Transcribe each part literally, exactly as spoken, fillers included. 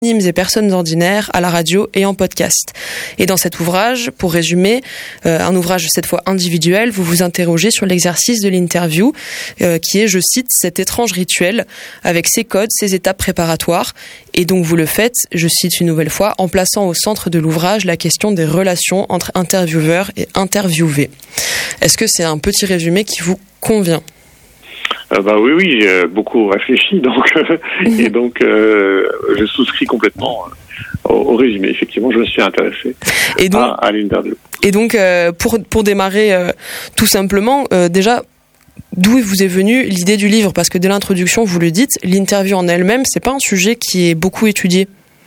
et personnes ordinaires à la radio et en podcast. Et dans cet ouvrage, pour résumer, euh, un ouvrage cette fois individuel, vous vous interrogez sur l'exercice de l'interview, euh, qui est, je cite, cet étrange rituel avec ses codes, ses étapes préparatoires. Et donc vous le faites, je cite une nouvelle fois, en plaçant au centre de l'ouvrage la question des relations entre intervieweurs et interviewés. Est-ce que c'est un petit résumé qui vous convient ? Euh, bah oui, oui, j'ai beaucoup réfléchi, donc euh, et donc euh, je souscris complètement euh, au, au résumé. Effectivement, je me suis intéressé et donc, à, à l'interview. Et donc, euh, pour pour démarrer euh, tout simplement, euh, déjà, d'où vous est venue l'idée du livre ? Parce que dès l'introduction, vous le dites, l'interview en elle-même, c'est pas un sujet qui est beaucoup étudié.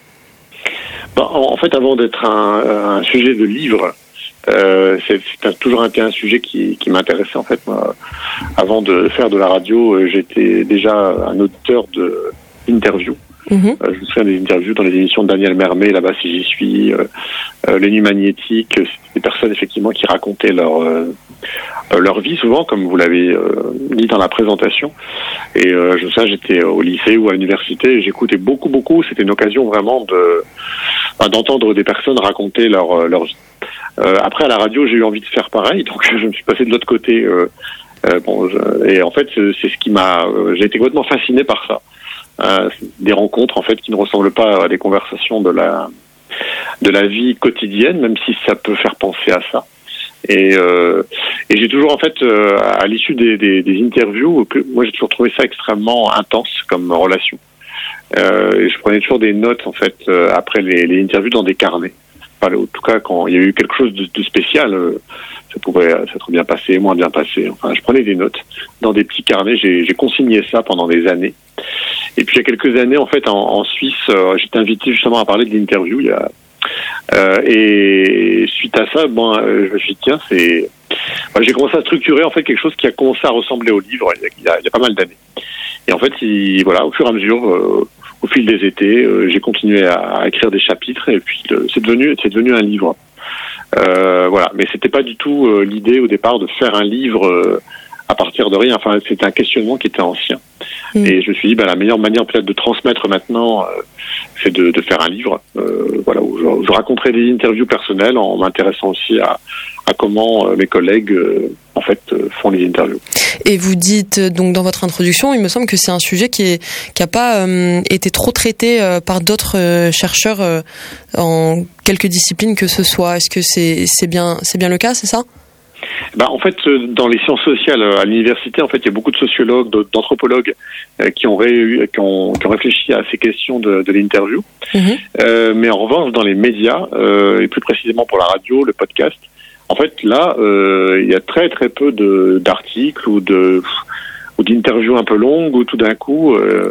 Bah, en, en fait, avant d'être un, un sujet de livre. Euh, c'est, c'est toujours été un sujet qui, qui m'intéressait en fait. Moi, avant de faire de la radio, j'étais déjà un auteur de interviews. Mmh. Euh, je me souviens des interviews dans les émissions de Daniel Mermet, là-bas si j'y suis, euh, euh, Les Nuits Magnétiques. C'est des personnes effectivement qui racontaient leur euh, leur vie souvent, comme vous l'avez euh, dit dans la présentation. Et euh, je sais, j'étais au lycée ou à l'université, et j'écoutais beaucoup beaucoup. C'était une occasion vraiment de bah, d'entendre des personnes raconter leur leur vie. Euh, après à la radio, j'ai eu envie de faire pareil, donc je me suis passé de l'autre côté. Euh, euh, bon, je, et en fait, c'est, c'est ce qui m'a. Euh, j'ai été complètement fasciné par ça. Euh, des rencontres en fait qui ne ressemblent pas à des conversations de la de la vie quotidienne, même si ça peut faire penser à ça. Et, euh, et j'ai toujours en fait euh, à l'issue des, des, des interviews, que, moi j'ai toujours trouvé ça extrêmement intense comme relation. Euh, et je prenais toujours des notes en fait euh, après les, les interviews dans des carnets. Enfin, en tout cas, quand il y a eu quelque chose de, de spécial, euh, ça pouvait s'être bien passé, moins bien passé. Enfin, je prenais des notes dans des petits carnets. J'ai, j'ai consigné ça pendant des années. Et puis il y a quelques années, en fait, en, en Suisse, euh, j'étais invité justement à parler de l'interview. Il y a, euh, et suite à ça, bon, euh, je me suis dit tiens, c'est. Enfin, j'ai commencé à structurer en fait quelque chose qui a commencé à ressembler au livre il y a, il y a, il y a pas mal d'années. Et en fait, il, voilà, au fur et à mesure. Euh, Au fil des étés, euh, j'ai continué à, à écrire des chapitres et puis le, c'est devenu c'est devenu un livre. Euh, voilà, mais c'était pas du tout euh, l'idée au départ de faire un livre euh, à partir de rien. Enfin, c'était un questionnement qui était ancien. Mmh. Et je me suis dit, bah, la meilleure manière peut-être de transmettre maintenant, euh, c'est de, de faire un livre. Euh, voilà, où je, je raconterai des interviews personnelles en m'intéressant aussi à, à comment euh, mes collègues euh, en fait euh, font les interviews. Et vous dites donc dans votre introduction, il me semble que c'est un sujet qui est qui a pas euh, été trop traité euh, par d'autres euh, chercheurs euh, en quelque discipline que ce soit. Est-ce que c'est c'est bien c'est bien le cas, c'est ça ? Bah, en fait, dans les sciences sociales à l'université, en fait, il y a beaucoup de sociologues, d'anthropologues euh, qui, ont ré, qui, ont, qui ont réfléchi à ces questions de, de l'interview. Mmh. Euh, mais en revanche, dans les médias, euh, et plus précisément pour la radio, le podcast, en fait, là, euh, il y a très très peu de, d'articles ou de ou d'interviews un peu longues où tout d'un coup, euh,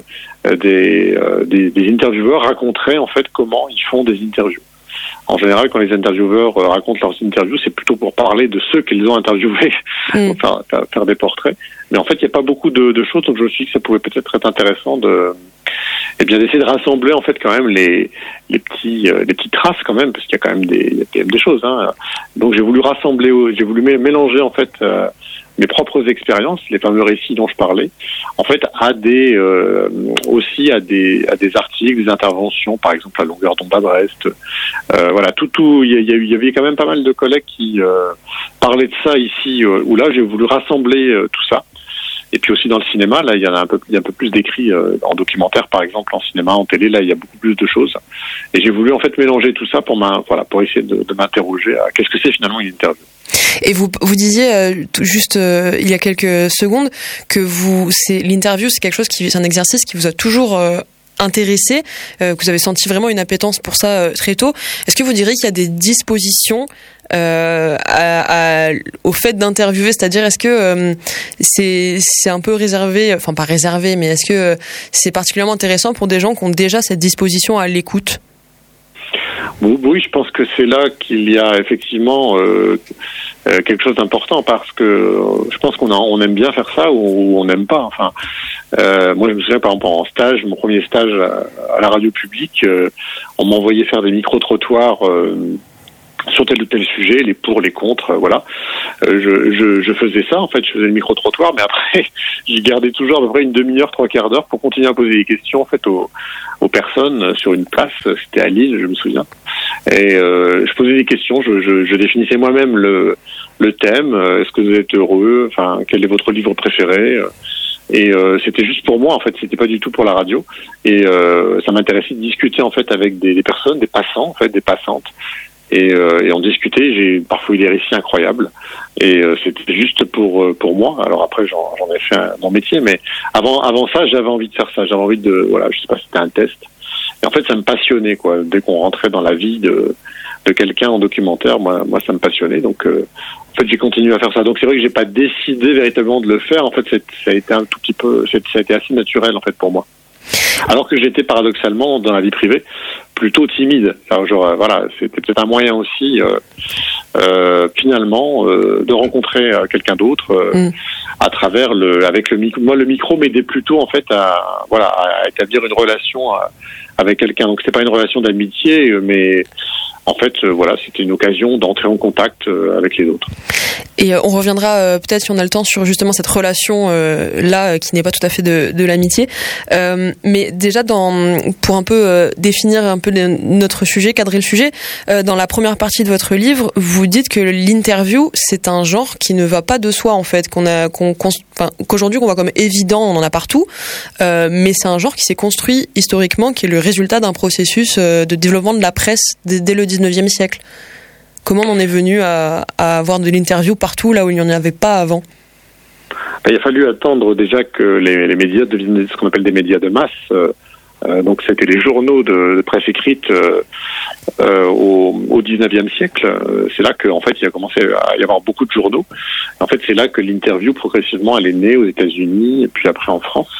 des, euh, des, des intervieweurs raconteraient en fait comment ils font des interviews. En général, quand les intervieweurs racontent leurs interviews, c'est plutôt pour parler de ceux qu'ils ont interviewés, mmh. pour faire, faire, faire des portraits. Mais en fait, il n'y a pas beaucoup de, de choses, donc je me suis dit que ça pouvait peut-être être intéressant de, eh bien, d'essayer de rassembler en fait quand même les, les petits, euh, les petites traces quand même, parce qu'il y a quand même des, il y a quand même des choses. Hein. Donc j'ai voulu rassembler, j'ai voulu mélanger en fait euh, mes propres expériences, les fameux récits dont je parlais, en fait, à des euh, aussi à des à des articles, des interventions, par exemple à longueur d'onde à Brest. Euh, voilà, tout tout. Il y, a, il y avait quand même pas mal de collègues qui euh, parlaient de ça ici euh, ou là. J'ai voulu rassembler euh, tout ça. Et puis aussi dans le cinéma, là, il y en a un peu, il y a un peu plus d'écrits euh, en documentaire, par exemple, en cinéma, en télé. Là, il y a beaucoup plus de choses. Et j'ai voulu en fait mélanger tout ça pour ma, voilà, pour essayer de, de m'interroger à qu'est-ce que c'est finalement une interview. Et vous vous disiez euh, juste euh, il y a quelques secondes que vous c'est l'interview c'est quelque chose qui c'est un exercice qui vous a toujours euh, intéressé, euh, que vous avez senti vraiment une appétence pour ça euh, très tôt. Est-ce que vous diriez qu'il y a des dispositions euh, à, à, au fait d'interviewer, c'est-à-dire est-ce que euh, c'est c'est un peu réservé, enfin pas réservé, mais est-ce que euh, c'est particulièrement intéressant pour des gens qui ont déjà cette disposition à l'écoute ? Oui, je pense que c'est là qu'il y a effectivement euh, euh, quelque chose d'important parce que euh, je pense qu'on a, on aime bien faire ça ou on n'aime pas. Enfin, euh, moi je me souviens par exemple en stage, mon premier stage à, à la radio publique, euh, on m'envoyait faire des micro-trottoirs euh, sur tel ou tel sujet, les pour, les contre, euh, voilà. Euh, je, je, je faisais ça, en fait, je faisais le micro-trottoir, mais après, je gardais toujours à peu près une demi-heure, trois quarts d'heure pour continuer à poser des questions, en fait, aux, aux personnes sur une place. C'était à Lille, je me souviens. Et euh, je posais des questions, je, je, je définissais moi-même le, le thème. Est-ce que vous êtes heureux? Enfin, quel est votre livre préféré? Et euh, c'était juste pour moi, en fait, c'était pas du tout pour la radio. Et euh, ça m'intéressait de discuter, en fait, avec des, des personnes, des passants, en fait, des passantes. Et, euh, et on discutait, j'ai parfois eu des récits incroyables. Et euh, c'était juste pour pour moi. Alors après, j'en, j'en ai fait un, mon métier, mais avant avant ça, j'avais envie de faire ça. J'avais envie de, voilà, je sais pas si c'était un test. Et en fait, ça me passionnait, quoi. Dès qu'on rentrait dans la vie de de quelqu'un en documentaire, moi, moi, ça me passionnait. Donc, euh, en fait, j'ai continué à faire ça. Donc, c'est vrai que j'ai pas décidé véritablement de le faire. En fait, c'est, ça a été un tout petit peu, ça a été assez naturel, en fait, pour moi. Alors que j'étais paradoxalement dans la vie privée plutôt timide. Alors, genre, euh, voilà, c'était peut-être un moyen aussi, euh, euh, finalement, euh, de rencontrer euh, quelqu'un d'autre euh, mm. à travers le, avec le micro. Moi, le micro m'aidait plutôt en fait à, voilà, à établir une relation à, avec quelqu'un. Donc, c'est pas une relation d'amitié, mais en fait, euh, voilà, c'était une occasion d'entrer en contact euh, avec les autres. Et euh, on reviendra euh, peut-être si on a le temps sur justement cette relation euh, là qui n'est pas tout à fait de, de l'amitié. Euh, mais déjà dans pour un peu euh, définir un peu notre sujet, cadrer le sujet, euh, dans la première partie de votre livre, vous dites que l'interview c'est un genre qui ne va pas de soi en fait, qu'on a qu'on, qu'on enfin, qu'aujourd'hui qu'on voit comme évident, on en a partout, euh, mais c'est un genre qui s'est construit historiquement, qui est le résultat d'un processus euh, de développement de la presse dès, dès le dix-neuvième siècle. Comment on en est venu à, à avoir de l'interview partout là où il n'y en avait pas avant? Il a fallu attendre déjà que les, les médias deviennent ce qu'on appelle des médias de masse. Euh, euh, donc c'était les journaux de, de presse écrite euh, euh, au, au dix-neuvième siècle. C'est là qu'en fait il a commencé à y avoir beaucoup de journaux. En fait c'est là que l'interview progressivement elle est née aux États-Unis et puis après en France.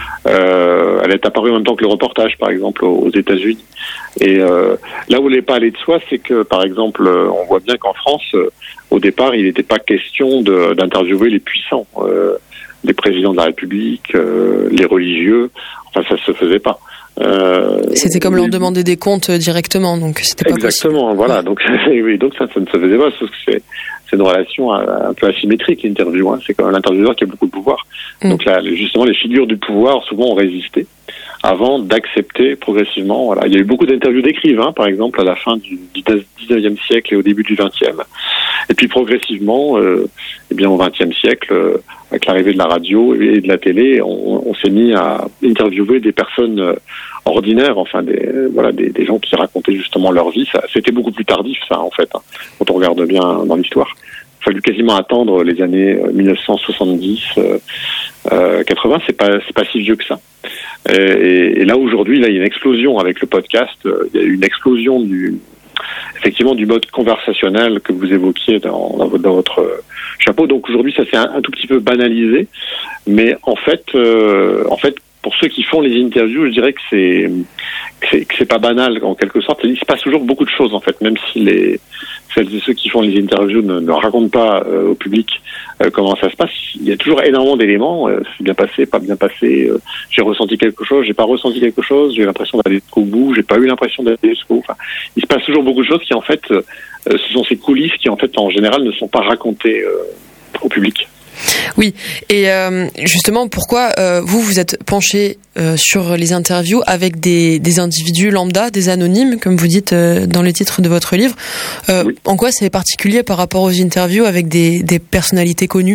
Euh, elle est apparue en même temps que le reportage par exemple aux États-Unis. Et euh, là où elle n'est pas allée de soi, c'est que par exemple on voit bien qu'en France euh, au départ il n'était pas question de, d'interviewer les puissants, euh, les présidents de la République, euh, les religieux. Enfin ça se faisait pas. Euh, c'était comme leur demander des comptes directement, donc c'était pas exactement, possible. Voilà. Donc, oui, donc ça, ça ne se faisait pas, parce que c'est, c'est une relation un peu asymétrique, l'interview. Hein. C'est quand même l'intervieweur qui a beaucoup de pouvoir. Mm. Donc là, justement, les figures du pouvoir souvent ont résisté avant d'accepter progressivement. Voilà, il y a eu beaucoup d'interviews d'écrivains, par exemple, à la fin du dix-neuvième siècle et au début du vingtième. Et puis progressivement, euh, eh bien au vingtième siècle, euh, avec l'arrivée de la radio et de la télé, on, on s'est mis à interviewer des personnes euh, ordinaires, enfin des euh, voilà des, des gens qui racontaient justement leur vie. Ça, c'était beaucoup plus tardif, ça en fait, hein, quand on regarde bien dans l'histoire. Il a fallu quasiment attendre les années dix-neuf cent soixante-dix, euh, euh, quatre-vingts. C'est pas c'est pas si vieux que ça. Et, et là aujourd'hui, là il y a une explosion avec le podcast. Il y a eu une explosion du effectivement du mode conversationnel que vous évoquiez dans, dans, votre, dans votre chapeau. Donc aujourd'hui, ça s'est un, un tout petit peu banalisé, mais en fait, euh, en fait, pour ceux qui font les interviews, je dirais que c'est que c'est, que c'est pas banal en quelque sorte. Il se passe toujours beaucoup de choses en fait, même si les celles et ceux qui font les interviews ne, ne racontent pas euh, au public euh, comment ça se passe. Il y a toujours énormément d'éléments. Euh, c'est bien passé, pas bien passé. Euh, j'ai ressenti quelque chose, j'ai pas ressenti quelque chose. J'ai l'impression d'aller jusqu'au bout, j'ai pas eu l'impression d'aller jusqu'au bout. Enfin, il se passe toujours beaucoup de choses qui en fait, euh, ce sont ces coulisses qui en fait en général ne sont pas racontées euh, au public. Oui, et euh, justement, pourquoi euh, vous vous êtes penché euh, sur les interviews avec des, des individus lambda, des anonymes, comme vous dites euh, dans le titre de votre livre. Euh, oui. En quoi c'est particulier par rapport aux interviews avec des, des personnalités connues?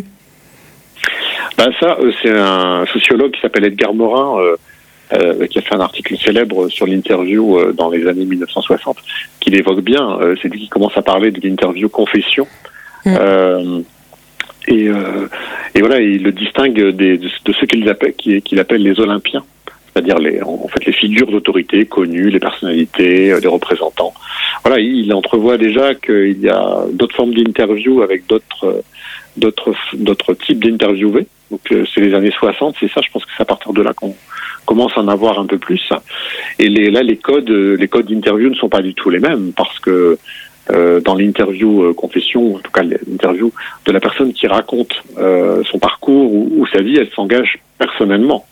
Ben ça, euh, c'est un sociologue qui s'appelle Edgar Morin, euh, euh, qui a fait un article célèbre sur l'interview euh, dans les années dix-neuf cent soixante, qui l'évoque bien. Euh, c'est lui qui commence à parler de l'interview confession. Mmh. Euh, Et, euh, et voilà, il le distingue des, de, de ceux qu'il appelle, qu'il appelle les Olympiens, c'est-à-dire les, en fait les figures d'autorité connues, les personnalités, les représentants. Voilà, il entrevoit déjà qu'il y a d'autres formes d'interviews avec d'autres, d'autres, d'autres types d'interviewés. Donc c'est les années soixante, c'est ça. Je pense que c'est à partir de là qu'on commence à en avoir un peu plus. Et les, là, les codes, les codes d'interview ne sont pas du tout les mêmes parce que Euh, dans l'interview euh, confession, en tout cas l'interview de la personne qui raconte euh, son parcours ou, ou sa vie, elle s'engage personnellement.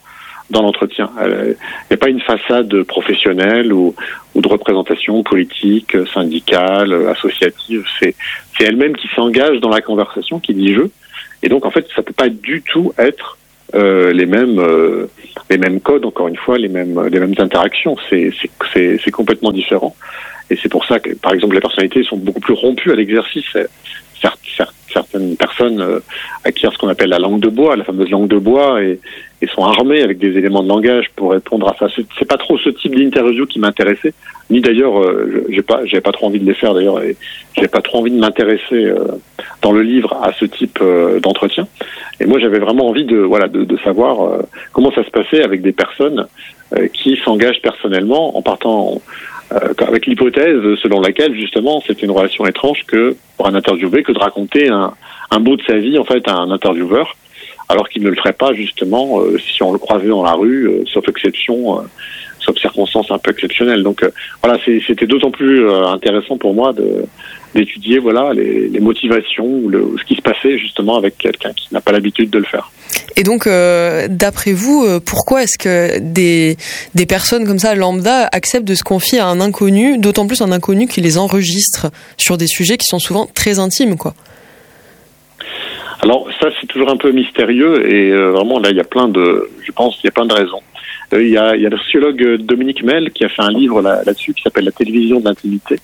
dans l'entretien. Il n'y a pas une façade professionnelle ou, ou de représentation politique, syndicale, associative. C'est, c'est elle-même qui s'engage dans la conversation, qui dit je. Et donc, en fait, ça peut pas du tout être euh, les mêmes euh, les mêmes codes, encore une fois, les mêmes les mêmes interactions. C'est, c'est, c'est, c'est complètement différent. Et c'est pour ça que, par exemple, les personnalités sont beaucoup plus rompues à l'exercice. Certes, certes, certaines personnes euh, acquièrent ce qu'on appelle la langue de bois, la fameuse langue de bois, et, et sont armées avec des éléments de langage pour répondre à ça. C'est, c'est pas trop ce type d'interview qui m'intéressait, ni d'ailleurs, euh, j'ai pas, j'avais pas trop envie de les faire d'ailleurs, et j'avais pas trop envie de m'intéresser euh, dans le livre à ce type euh, d'entretien. Et moi, j'avais vraiment envie de, voilà, de, de savoir euh, comment ça se passait avec des personnes euh, qui s'engagent personnellement en partant. Euh, avec l'hypothèse selon laquelle justement c'était une relation étrange que pour un interviewé que de raconter un, un bout de sa vie en fait à un intervieweur, alors qu'il ne le ferait pas justement euh, si on le croisait dans la rue, euh, sauf exception, euh, sauf circonstances un peu exceptionnelles. Donc euh, voilà, c'est, c'était d'autant plus euh, intéressant pour moi de, d'étudier voilà les, les motivations ou le, ce qui se passait justement avec quelqu'un qui n'a pas l'habitude de le faire. Et donc, euh, d'après vous, euh, pourquoi est-ce que des des personnes comme ça, lambda, acceptent de se confier à un inconnu, d'autant plus un inconnu qui les enregistre sur des sujets qui sont souvent très intimes, quoi? Alors ça, c'est toujours un peu mystérieux et euh, vraiment là, il y a plein de, je pense, il y a plein de raisons. Euh, il y a il y a le sociologue Dominique Mel qui a fait un livre là, là-dessus qui s'appelle La télévision de l'intimité.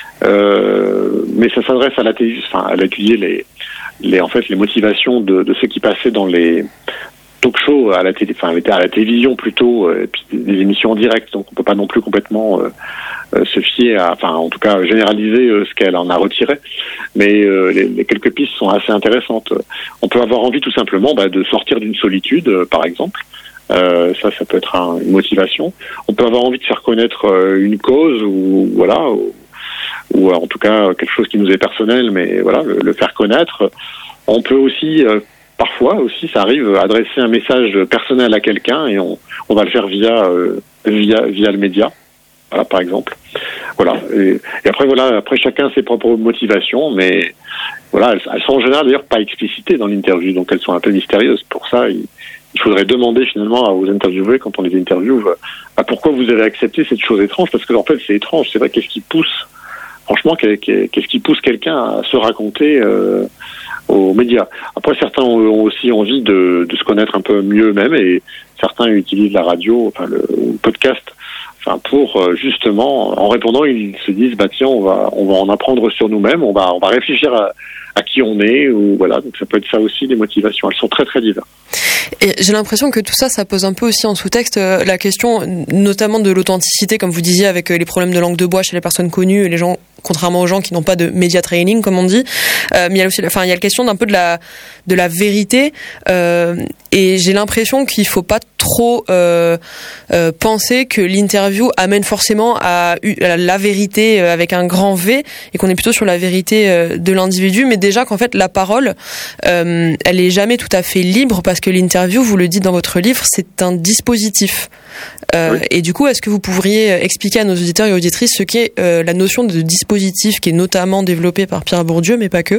Euh, mais ça s'adresse à la télévision, enfin, à étudier les les en fait les motivations de, de ceux qui passaient dans les talk-shows à la télé, enfin à la télévision plutôt, euh, et puis des émissions en direct, donc on peut pas non plus complètement euh, euh, se fier à, enfin en tout cas généraliser euh, ce qu'elle en a retiré, mais euh, les, les quelques pistes sont assez intéressantes. On peut avoir envie tout simplement bah, de sortir d'une solitude, euh, par exemple. Euh, ça, ça peut être un, une motivation. On peut avoir envie de faire connaître euh, une cause ou voilà. Ou, ou en tout cas quelque chose qui nous est personnel, mais voilà, le, le faire connaître. On peut aussi, euh, parfois aussi, ça arrive, adresser un message personnel à quelqu'un et on, on va le faire via, euh, via, via le média, voilà, par exemple. Voilà. Et, et après, voilà, après chacun ses propres motivations, mais voilà, elles, elles sont en général d'ailleurs pas explicitées dans l'interview, donc elles sont un peu mystérieuses. Pour ça, il, il faudrait demander finalement aux interviewés, quand on les interviewe, bah, pourquoi vous avez accepté cette chose étrange, parce que en fait c'est étrange, c'est vrai, qu'est-ce qui pousse Franchement, qu'est-ce qui pousse quelqu'un à se raconter euh, aux médias? Après, certains ont aussi envie de, de se connaître un peu mieux eux-mêmes et certains utilisent la radio, enfin le, le podcast, enfin pour euh, justement, en répondant, ils se disent bah tiens, on va on va en apprendre sur nous-mêmes, on va on va réfléchir à, à qui on est ou voilà. Donc ça peut être ça aussi, les motivations. Elles sont très très diverses. Et j'ai l'impression que tout ça, ça pose un peu aussi en sous-texte euh, la question, notamment de l'authenticité, comme vous disiez, avec euh, les problèmes de langue de bois chez les personnes connues, et les gens, contrairement aux gens qui n'ont pas de media training, comme on dit. Euh, mais il y a aussi, enfin, il y a la question d'un peu de la de la vérité. Euh, et j'ai l'impression qu'il faut pas trop euh, euh, penser que l'interview amène forcément à, à la vérité euh, avec un grand V, et qu'on est plutôt sur la vérité euh, de l'individu. Mais déjà qu'en fait la parole, euh, elle est jamais tout à fait libre, parce que l'interview, vous le dites dans votre livre, c'est un dispositif. Euh, oui. Et du coup, est-ce que vous pourriez expliquer à nos auditeurs et auditrices ce qu'est euh, la notion de dispositif, qui est notamment développée par Pierre Bourdieu, mais pas que?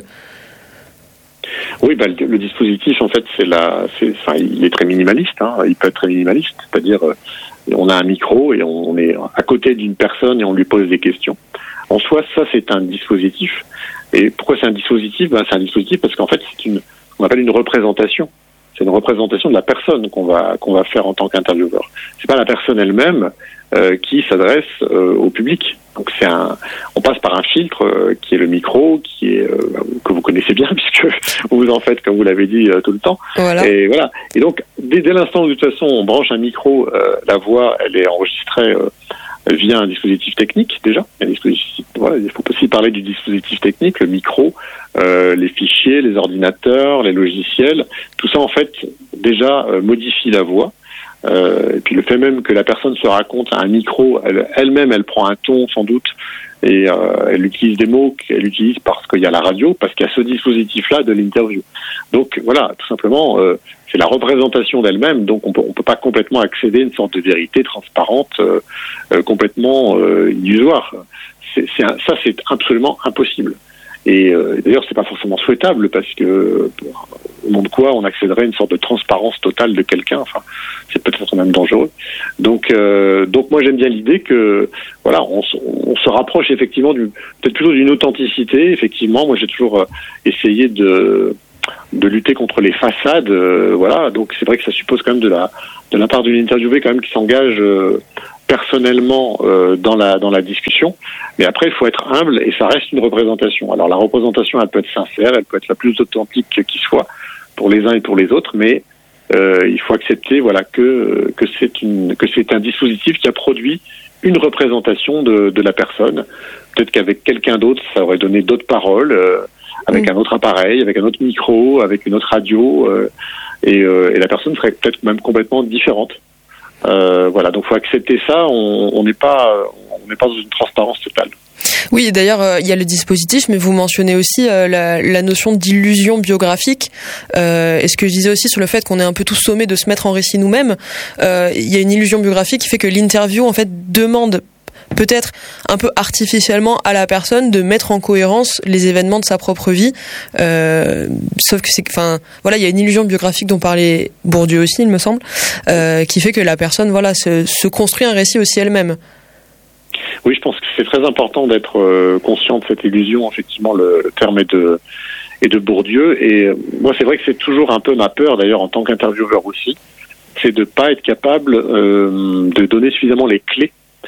Oui, bah, le, le dispositif, en fait, c'est la, c'est, enfin, il est très minimaliste. Hein, il peut être très minimaliste, c'est-à-dire, euh, on a un micro et on, on est à côté d'une personne et on lui pose des questions. En soi, ça, c'est un dispositif. Et pourquoi c'est un dispositif? Ben, c'est un dispositif parce qu'en fait, c'est une, on appelle une représentation. C'est une représentation de la personne qu'on va qu'on va faire en tant qu'intervieweur. C'est pas la personne elle-même euh, qui s'adresse euh, au public. Donc c'est un, on passe par un filtre euh, qui est le micro, qui est euh, que vous connaissez bien puisque vous en faites comme vous l'avez dit euh, tout le temps. Voilà. Et voilà. Et donc dès, dès l'instant où de toute façon on branche un micro, euh, la voix elle est enregistrée euh, via un dispositif technique déjà. Un dispositif, voilà, il faut aussi parler du dispositif technique, le micro, euh, les fichiers, les ordinateurs, les logiciels. Tout ça en fait déjà euh, modifie la voix. Euh, et puis le fait même que la personne se raconte à un micro, elle, elle-même, elle prend un ton sans doute, et euh, elle utilise des mots qu'elle utilise parce qu'il y a la radio, parce qu'il y a ce dispositif-là de l'interview. Donc voilà, tout simplement, euh, c'est la représentation d'elle-même, donc on peut, on peut pas complètement accéder à une sorte de vérité transparente, euh, euh, complètement euh, illusoire. C'est, c'est un, ça, c'est absolument impossible. Et euh, d'ailleurs, c'est pas forcément souhaitable parce que au nom de quoi on accéderait à une sorte de transparence totale de quelqu'un. Enfin, c'est peut-être même dangereux. Donc, euh, donc moi j'aime bien l'idée que voilà, on, on se rapproche effectivement du peut-être plutôt d'une authenticité. Effectivement, moi j'ai toujours euh, essayé de de lutter contre les façades. Euh, voilà, donc c'est vrai que ça suppose quand même de la de la part d'une interviewée quand même qui s'engage euh, personnellement euh, dans la dans la discussion. Mais après, il faut être humble et ça reste une représentation. Alors la représentation, elle peut être sincère, elle peut être la plus authentique qui soit pour les uns et pour les autres, mais euh, il faut accepter, voilà, que que c'est une que c'est un dispositif qui a produit une représentation de de la personne. Peut-être qu'avec quelqu'un d'autre, ça aurait donné d'autres paroles, euh, avec mmh. un autre appareil, avec un autre micro, avec une autre radio, euh, et, euh, et la personne serait peut-être même complètement différente. Euh, voilà, donc faut accepter ça. On n'est pas, on n'est pas dans une transparence totale. Oui, d'ailleurs, euh, il y a le dispositif, mais vous mentionnez aussi euh, la, la notion d'illusion biographique. Euh, et ce que je disais aussi sur le fait qu'on est un peu tous sommés de se mettre en récit nous-mêmes. Euh, il y a une illusion biographique qui fait que l'interview, en fait, demande peut-être un peu artificiellement à la personne de mettre en cohérence les événements de sa propre vie. Euh, sauf que c'est, enfin, voilà, il y a une illusion biographique dont parlait Bourdieu aussi, il me semble, euh, qui fait que la personne, voilà, se, se construit un récit aussi elle-même. Oui, je pense que c'est très important d'être euh, conscient de cette illusion. Effectivement, le, le terme est de, est de Bourdieu. Et euh, moi, c'est vrai que c'est toujours un peu ma peur, d'ailleurs, en tant qu'intervieweur aussi, c'est de pas être capable euh, de donner suffisamment les clés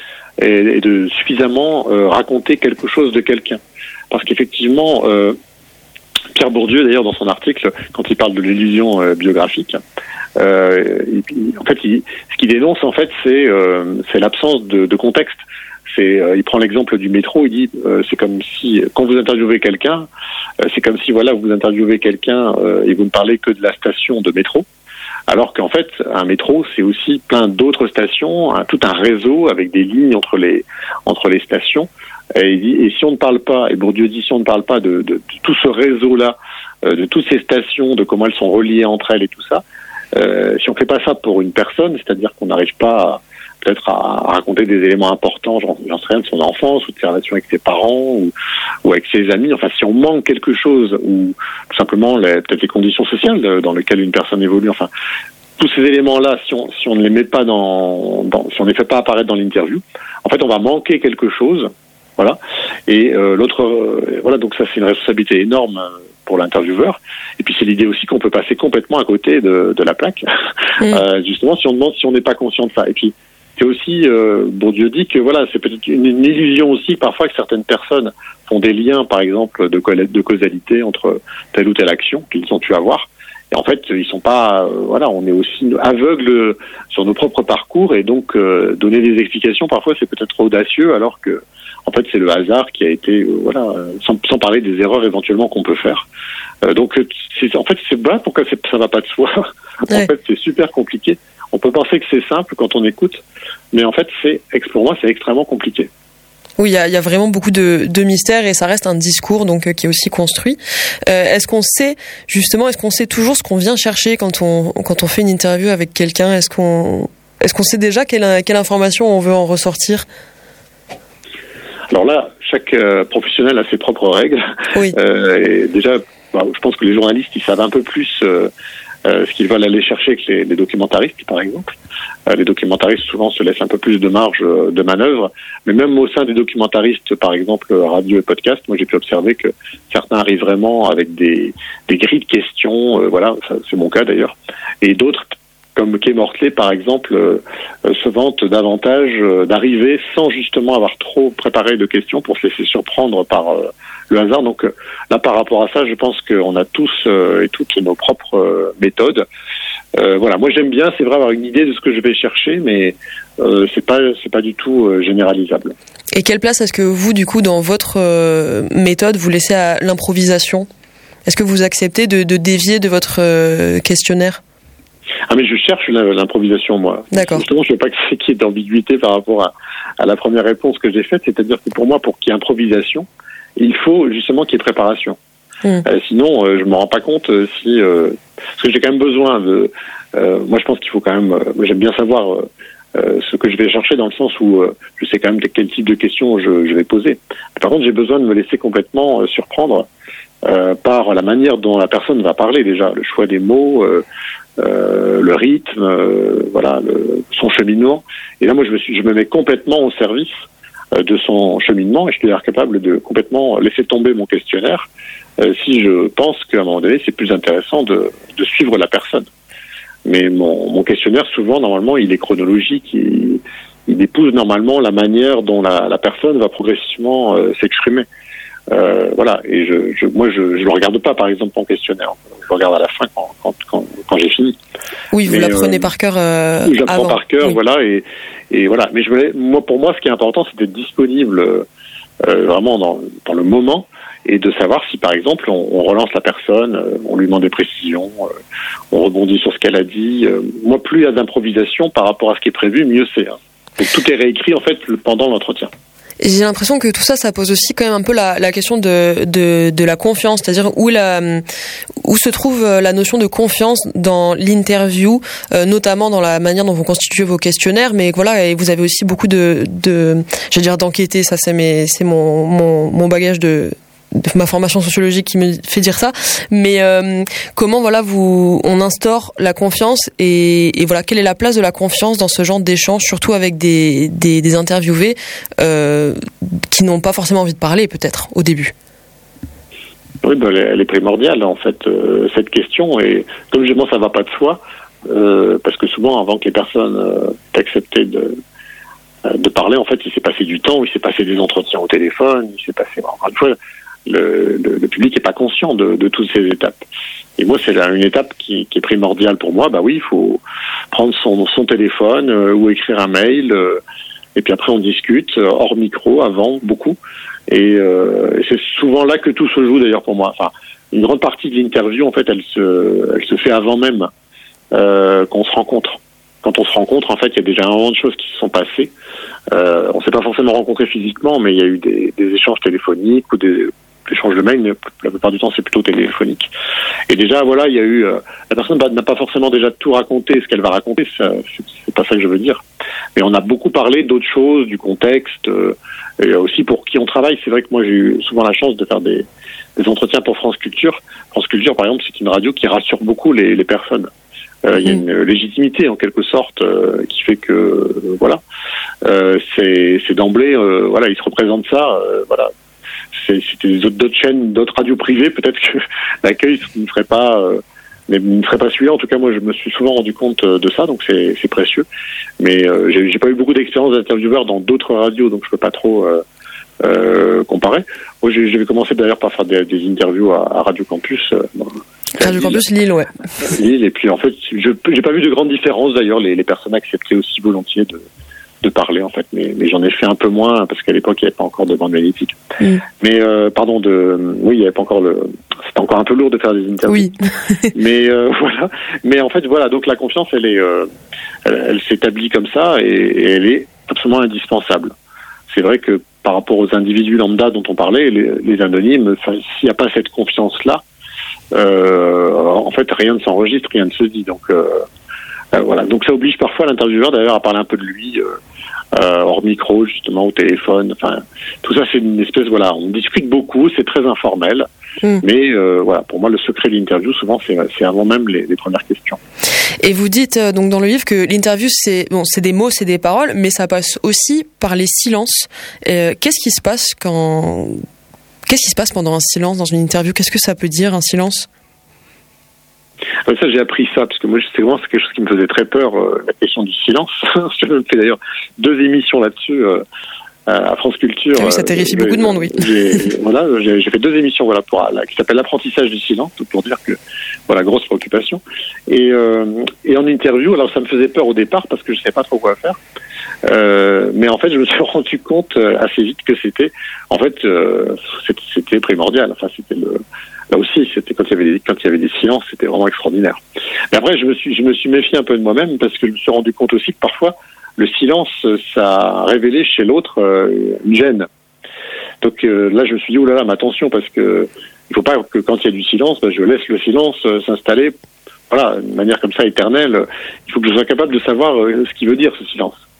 et de suffisamment euh, raconter quelque chose de quelqu'un. Parce qu'effectivement, euh, Pierre Bourdieu, d'ailleurs, dans son article, quand il parle de l'illusion euh, biographique, euh, il, en fait, il, ce qu'il dénonce, en fait, c'est, euh, c'est l'absence de, de contexte. C'est, euh, il prend l'exemple du métro, il dit, euh, c'est comme si, quand vous interviewez quelqu'un, euh, c'est comme si, voilà, vous interviewez quelqu'un euh, et vous ne parlez que de la station de métro. Alors qu'en fait, un métro, c'est aussi plein d'autres stations, un, tout un réseau avec des lignes entre les entre les stations. Et, il dit, et si on ne parle pas, et Bourdieu dit, si on ne parle pas de, de, de tout ce réseau-là, euh, de toutes ces stations, de comment elles sont reliées entre elles et tout ça, euh, si on fait pas ça pour une personne, c'est-à-dire qu'on n'arrive pas à, peut-être à, à raconter des éléments importants, j'en, j'en sais rien, de son enfance ou de ses relations avec ses parents ou, ou avec ses amis. Enfin, si on manque quelque chose ou tout simplement les, peut-être les conditions sociales dans lesquelles une personne évolue. Enfin, tous ces éléments-là, si on si on ne les met pas dans, dans si on ne les fait pas apparaître dans l'interview, en fait, on va manquer quelque chose. Voilà. Et euh, l'autre, euh, voilà. Donc ça, c'est une responsabilité énorme pour l'intervieweur. Et puis c'est l'idée aussi qu'on peut passer complètement à côté de, de la plaque. Mmh. Euh, justement, si on demande, si on n'est pas conscient de ça. Et puis c'est aussi, euh, Bourdieu dit que voilà, c'est peut-être une, une illusion aussi parfois que certaines personnes font des liens, par exemple, de, de causalité entre telle ou telle action qu'ils ont pu avoir. Et en fait, ils sont pas, euh, voilà, on est aussi aveugles sur nos propres parcours et donc euh, donner des explications parfois c'est peut-être audacieux alors que en fait c'est le hasard qui a été, euh, voilà, sans, sans parler des erreurs éventuellement qu'on peut faire. Euh, donc c'est, en fait c'est voilà pourquoi c'est, ça va pas de soi. Ouais. En fait c'est super compliqué. On peut penser que c'est simple quand on écoute, mais en fait c'est, pour moi c'est extrêmement compliqué. Oui, il y a, y a vraiment beaucoup de, de mystères et ça reste un discours donc euh, qui est aussi construit. Euh, est-ce qu'on sait justement, est-ce qu'on sait toujours ce qu'on vient chercher quand on quand on fait une interview avec quelqu'un? Est-ce qu'on est-ce qu'on sait déjà quelle quelle information on veut en ressortir? Alors là, chaque euh, professionnel a ses propres règles. Oui. Euh, et déjà, bah, je pense que les journalistes ils savent un peu plus. Euh, Euh, ce qu'ils veulent aller chercher que les, les documentaristes, par exemple. Euh, les documentaristes, souvent, se laissent un peu plus de marge euh, de manœuvre. Mais même au sein des documentaristes, par exemple, radio et podcast, moi, j'ai pu observer que certains arrivent vraiment avec des, des grilles de questions. Euh, voilà, ça, c'est mon cas, d'ailleurs. Et d'autres, comme Kay Mortley, par exemple, euh, se vantent davantage euh, d'arriver sans justement avoir trop préparé de questions pour se laisser surprendre par euh, le hasard. Donc euh, là, par rapport à ça, je pense qu'on a tous euh, et toutes nos propres euh, méthodes. Euh, voilà, moi j'aime bien, c'est vrai, avoir une idée de ce que je vais chercher, mais euh, c'est pas c'est pas du tout euh, généralisable. Et quelle place est-ce que vous, du coup, dans votre euh, méthode, vous laissez à l'improvisation? Est-ce que vous acceptez de, de dévier de votre euh, questionnaire? Ah mais je cherche l'improvisation, moi. D'accord. Justement, je ne veux pas qu'il y ait d'ambiguïté par rapport à, à la première réponse que j'ai faite, c'est-à-dire que pour moi, pour qu'il y ait improvisation, il faut justement qu'il y ait préparation. Mmh. Euh, sinon, euh, je me rends pas compte euh, si... Euh, parce que j'ai quand même besoin de... Euh, moi, je pense qu'il faut quand même... Euh, moi, j'aime bien savoir euh, euh, ce que je vais chercher dans le sens où euh, je sais quand même quel type de questions je, je vais poser. Par contre, j'ai besoin de me laisser complètement euh, surprendre euh, par la manière dont la personne va parler déjà, le choix des mots, euh, euh, le rythme, euh, voilà, le, son cheminement. Et là, moi, je me suis, je me mets complètement au service euh, de son cheminement et je suis d'ailleurs capable de complètement laisser tomber mon questionnaire euh, si je pense qu'à un moment donné, c'est plus intéressant de, de suivre la personne. Mais mon, mon questionnaire, souvent, normalement, il est chronologique, il, il épouse normalement la manière dont la, la personne va progressivement euh, s'exprimer. Euh, voilà, et je, je, moi, je ne le regarde pas, par exemple, mon questionnaire. Je le regarde à la fin, quand, quand, quand, quand j'ai fini. Oui, vous Mais, l'apprenez euh, par cœur euh, oui, j'apprends avant. par cœur, oui. voilà, et, et voilà. Mais je voulais, moi, pour moi, ce qui est important, c'est d'être disponible euh, vraiment dans, dans le moment, et de savoir si, par exemple, on, on relance la personne, euh, on lui demande des précisions, euh, on rebondit sur ce qu'elle a dit. Euh, moi, plus il y a d'improvisation par rapport à ce qui est prévu, mieux c'est. Hein. Donc, tout est réécrit, en fait, pendant l'entretien. Et j'ai l'impression que tout ça, ça pose aussi quand même un peu la, la question de, de, de la confiance, c'est-à-dire où, la, où se trouve la notion de confiance dans l'interview, euh, notamment dans la manière dont vous constituez vos questionnaires, mais voilà, et vous avez aussi beaucoup de, de je veux dire d'enquêter, ça c'est, mes, c'est mon, mon, mon bagage de... de ma formation sociologique qui me fait dire ça, mais euh, comment voilà vous on instaure la confiance et, et voilà quelle est la place de la confiance dans ce genre d'échange, surtout avec des des, des interviewés euh, qui n'ont pas forcément envie de parler peut-être au début. Oui, ben, elle est primordiale en fait euh, cette question, et comme je dis, moi ça va pas de soi euh, parce que souvent avant que les personnes euh, aient accepté de de parler, en fait il s'est passé du temps, il s'est passé des entretiens au téléphone, il s'est passé encore une fois. Le, le, le public n'est pas conscient de, de toutes ces étapes. Et moi, c'est là une étape qui, qui est primordiale pour moi. Bah oui, il faut prendre son, son téléphone euh, ou écrire un mail. Euh, et puis après, on discute euh, hors micro, avant, beaucoup. Et, euh, et c'est souvent là que tout se joue, d'ailleurs, pour moi. Enfin, une grande partie de l'interview, en fait, elle se, elle se fait avant même euh, qu'on se rencontre. Quand on se rencontre, en fait, il y a déjà un moment de choses qui se sont passées. Euh, on ne s'est pas forcément rencontrés physiquement, mais il y a eu des, des échanges téléphoniques ou des l'échange de mail, mais la plupart du temps c'est plutôt téléphonique. Et déjà voilà, il y a eu euh, la personne n'a pas forcément déjà tout raconté, ce qu'elle va raconter, ça, c'est, c'est pas ça que je veux dire. Mais on a beaucoup parlé d'autres choses, du contexte, euh, et aussi pour qui on travaille. C'est vrai que moi j'ai eu souvent la chance de faire des, des entretiens pour France Culture. France Culture par exemple, c'est une radio qui rassure beaucoup les, les personnes. Euh, il y a une légitimité en quelque sorte euh, qui fait que euh, voilà, euh, c'est, c'est d'emblée euh, voilà, ils se représentent ça, euh, voilà. C'est, c'était d'autres, d'autres chaînes, d'autres radios privées, peut-être que l'accueil ne ferait pas, euh, mais ne ferait pas celui-là. En tout cas, moi, je me suis souvent rendu compte de ça, donc c'est, c'est précieux. Mais euh, j'ai, j'ai pas eu beaucoup d'expérience d'intervieweur dans d'autres radios, donc je peux pas trop euh, euh, comparer. Moi, j'ai, j'avais commencé d'ailleurs par faire des, des interviews à, à Radio Campus. Euh, Radio Campus Lille, ouais. Lille, et puis en fait, je j'ai pas vu de grande différence d'ailleurs. Les, les personnes acceptaient aussi volontiers de de parler en fait, mais, mais j'en ai fait un peu moins parce qu'à l'époque il n'y avait pas encore de bande magnétique. Mm. Mais euh, pardon de, oui il n'y avait pas encore le, c'était encore un peu lourd de faire des interviews. Oui. mais euh, voilà, mais en fait voilà, donc la confiance elle est, euh, elle, elle s'établit comme ça et, et elle est absolument indispensable. C'est vrai que par rapport aux individus lambda dont on parlait, les, les anonymes, s'il n'y a pas cette confiance là, euh, en fait rien ne s'enregistre, rien ne se dit. Donc euh, Euh, voilà, donc ça oblige parfois l'intervieweur d'ailleurs à parler un peu de lui, euh, euh, hors micro justement, au téléphone. Enfin, tout ça c'est une espèce, voilà, on discute beaucoup, c'est très informel, mmh. mais euh, voilà, pour moi le secret de l'interview souvent c'est, c'est avant même les, les premières questions. Et vous dites euh, donc dans le livre que l'interview c'est bon, c'est des mots, c'est des paroles, mais ça passe aussi par les silences. Euh, qu'est-ce qui se passe quand, qu'est-ce qui se passe pendant un silence dans une interview? Qu'est-ce que ça peut dire un silence? Ça, j'ai appris ça, parce que moi, c'est vraiment quelque chose qui me faisait très peur, euh, la question du silence. J'ai fait d'ailleurs deux émissions là-dessus euh, à France Culture. Ah oui, ça terrifie euh, beaucoup de monde, oui. J'ai, voilà, j'ai, j'ai fait deux émissions voilà, pour, là, qui s'appellent l'apprentissage du silence, pour dire que, voilà, grosse préoccupation. Et, euh, et en interview, alors ça me faisait peur au départ, parce que je ne savais pas trop quoi faire. Euh, mais en fait, je me suis rendu compte assez vite que c'était, en fait, euh, c'était, c'était primordial. Enfin, c'était le... Là aussi, c'était quand il y avait des, quand il y avait des silences, c'était vraiment extraordinaire. Mais après, je me suis, je me suis méfié un peu de moi-même parce que je me suis rendu compte aussi que parfois, le silence, ça a révélé chez l'autre euh, une gêne. Donc euh, là, je me suis dit, oh là là, mais attention, parce que il faut pas que quand il y a du silence, ben, je laisse le silence euh, s'installer, voilà, de manière comme ça éternelle. Il faut que je sois capable de savoir euh, ce qu'il veut dire, ce silence.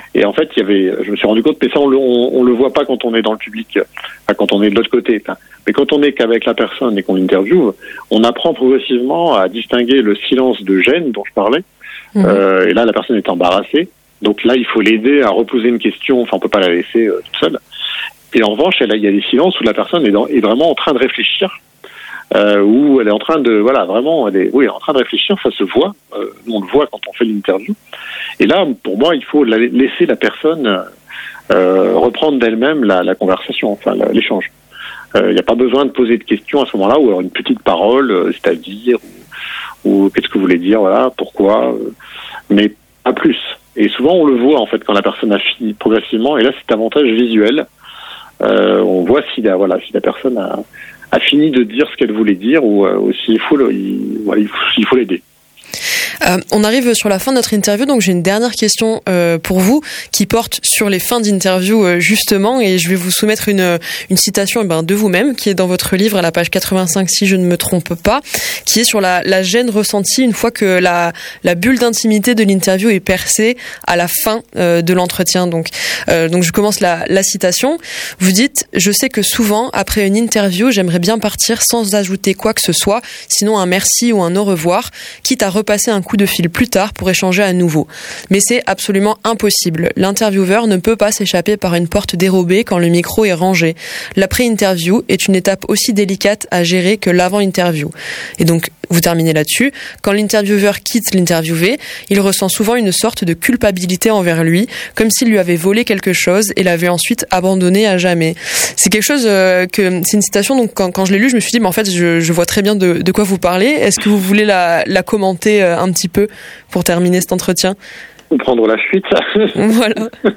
Et en fait, il y avait, je me suis rendu compte, mais ça on le, on, on le voit pas quand on est dans le public, enfin, quand on est de l'autre côté. Enfin, mais quand on est qu'avec la personne et qu'on l'interviewe, on apprend progressivement à distinguer le silence de gêne dont je parlais. Mmh. Euh, et là, la personne est embarrassée. Donc là, il faut l'aider à reposer une question. Enfin, on peut pas la laisser euh, toute seule. Et en revanche, elle, il y a des silences où la personne est, dans, est vraiment en train de réfléchir, euh, où elle est en train de, voilà, vraiment, elle est, oui, elle est en train de réfléchir. Ça se voit. Euh, nous, on le voit quand on fait l'interview. Et là, pour moi, il faut la, laisser la personne euh, reprendre d'elle-même la, la conversation, enfin la, l'échange. Il euh, n'y a pas besoin de poser de questions à ce moment-là, ou alors une petite parole, euh, c'est-à-dire, ou, ou qu'est-ce que vous voulez dire, voilà, pourquoi, euh, mais pas plus. Et souvent, on le voit en fait quand la personne a fini progressivement. Et là, c'est avantage visuel. Euh, on voit si la, voilà, si la personne a, a fini de dire ce qu'elle voulait dire, ou, euh, ou s'il faut, le, il, voilà, il faut, il faut l'aider. Euh, on arrive sur la fin de notre interview, donc j'ai une dernière question euh, pour vous qui porte sur les fins d'interview euh, justement, et je vais vous soumettre une une citation eh ben, de vous-même qui est dans votre livre à la page quatre-vingt-cinq si je ne me trompe pas, qui est sur la, la gêne ressentie une fois que la la bulle d'intimité de l'interview est percée à la fin euh, de l'entretien. Donc euh, donc je commence la la citation. Vous dites: je sais que souvent après une interview, j'aimerais bien partir sans ajouter quoi que ce soit, sinon un merci ou un au revoir, quitte à repasser un coup de fil plus tard pour échanger à nouveau. Mais c'est absolument impossible. L'intervieweur ne peut pas s'échapper par une porte dérobée quand le micro est rangé. L'après-interview est une étape aussi délicate à gérer que l'avant-interview. Et donc, vous terminez là-dessus. Quand l'intervieweur quitte l'interviewé, il ressent souvent une sorte de culpabilité envers lui, comme s'il lui avait volé quelque chose et l'avait ensuite abandonné à jamais. C'est quelque chose euh, que, c'est une citation, donc quand, quand je l'ai lu, je me suis dit, mais en fait, je, je vois très bien de, de quoi vous parlez. Est-ce que vous voulez la, la commenter euh, un petit peu pour terminer cet entretien? Ou prendre la fuite. Voilà.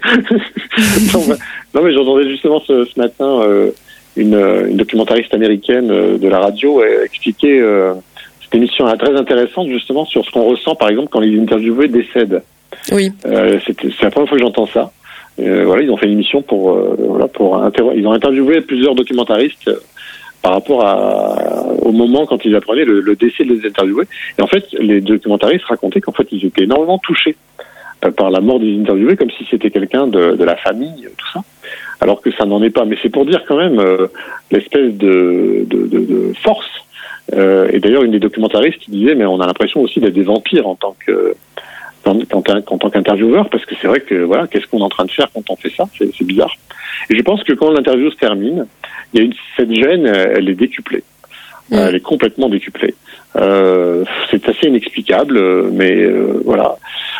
non, bah, non, mais j'entendais justement ce, ce matin euh, une, une documentariste américaine euh, de la radio euh, expliquer euh, cette émission très intéressante justement sur ce qu'on ressent par exemple quand les interviewés décèdent. Oui. Euh, c'est, c'est la première fois que j'entends ça. Euh, voilà, ils ont fait une émission pour euh, voilà pour interro- ils ont interviewé plusieurs documentaristes euh, par rapport à, au moment quand ils apprenaient le, le décès de les interviewés. Et en fait, les documentaristes racontaient qu'en fait, ils étaient énormément touchés euh, par la mort des interviewés, comme si c'était quelqu'un de, de la famille, tout ça. Alors que ça n'en est pas. Mais c'est pour dire quand même euh, l'espèce de, de, de, de force. Euh, et d'ailleurs, une des documentaristes qui disait, mais on a l'impression aussi d'être des vampires en tant que en, en, en tant qu'intervieweur, parce que c'est vrai que voilà, qu'est-ce qu'on est en train de faire quand on fait ça, c'est, c'est bizarre. Et je pense que quand l'interview se termine, il y a une, cette gêne, elle est décuplée. Mmh. Elle est complètement décuplée. Euh, c'est assez inexplicable, mais euh, voilà.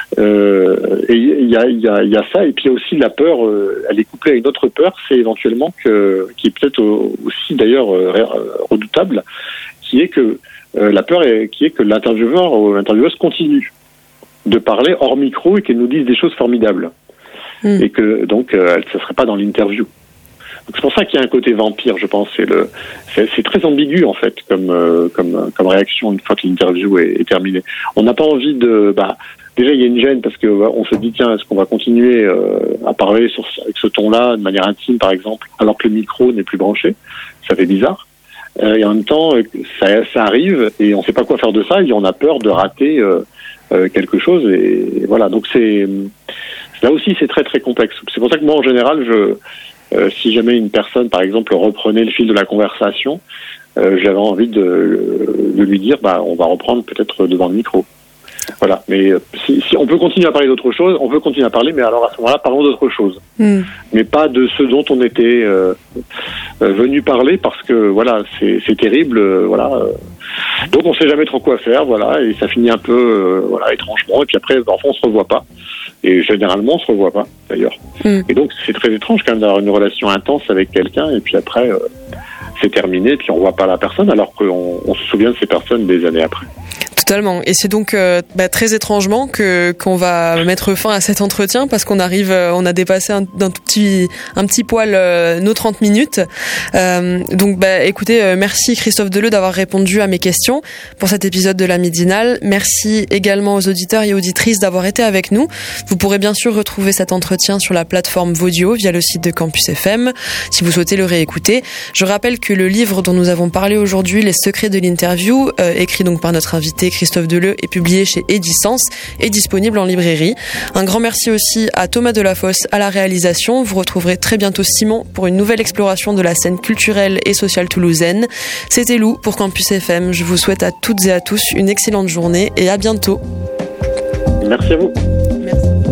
Euh, et il y a, il y a, il y a ça, et puis il y a aussi la peur. Euh, elle est couplée à une autre peur, c'est éventuellement que, qui est peut-être aussi d'ailleurs euh, redoutable, qui est que euh, la peur est, qui est que l'intervieweur ou l'intervieweuse continue de parler hors micro et qu'elle nous dise des choses formidables, mmh. et que donc euh, ça serait pas dans l'interview. Donc c'est pour ça qu'il y a un côté vampire, je pense. C'est le, c'est, c'est très ambigu en fait, comme euh, comme comme réaction une fois que l'interview est, est terminée. On n'a pas envie de, bah déjà il y a une gêne parce que on se dit tiens est-ce qu'on va continuer euh, à parler sur avec ce ton-là de manière intime par exemple, alors que le micro n'est plus branché, ça fait bizarre. Euh, et en même temps ça, ça arrive et on ne sait pas quoi faire de ça et on a peur de rater euh, euh, quelque chose et, et voilà. Donc c'est là aussi c'est très très complexe. C'est pour ça que moi en général je Euh, si jamais une personne, par exemple, reprenait le fil de la conversation, euh, j'avais envie de, de lui dire, bah, on va reprendre peut-être devant le micro. Voilà. Mais si, si on peut continuer à parler d'autre chose, on peut continuer à parler, mais alors à ce moment-là, parlons d'autre chose. Mm. Mais pas de ce dont on était euh, euh, venu parler, parce que voilà, c'est, c'est terrible. Euh, voilà. Donc on sait jamais trop quoi faire, voilà, et ça finit un peu, euh, voilà, étrangement. Et puis après, enfin, on se revoit pas. Et généralement, on se revoit pas, d'ailleurs. Mm. Et donc, c'est très étrange quand même d'avoir une relation intense avec quelqu'un, et puis après, euh, c'est terminé, et puis on voit pas la personne, alors qu'on on se souvient de ces personnes des années après. Totalement. Et c'est donc euh, bah, très étrangement que qu'on va mettre fin à cet entretien parce qu'on arrive, euh, on a dépassé un, d'un tout petit, un petit poil euh, nos trente minutes. Euh, donc, bah, écoutez, euh, merci Christophe Deleu d'avoir répondu à mes questions pour cet épisode de la Midinale. Merci également aux auditeurs et auditrices d'avoir été avec nous. Vous pourrez bien sûr retrouver cet entretien sur la plateforme Vodio via le site de Campus F M si vous souhaitez le réécouter. Je rappelle que le livre dont nous avons parlé aujourd'hui, Les secrets de l'interview, euh, écrit donc par notre invité signé Christophe Deleu et publié chez Edicence et disponible en librairie. Un grand merci aussi à Thomas Delafosse à la réalisation. Vous retrouverez très bientôt Simon pour une nouvelle exploration de la scène culturelle et sociale toulousaine. C'était Lou pour Campus F M. Je vous souhaite à toutes et à tous une excellente journée et à bientôt. Merci à vous.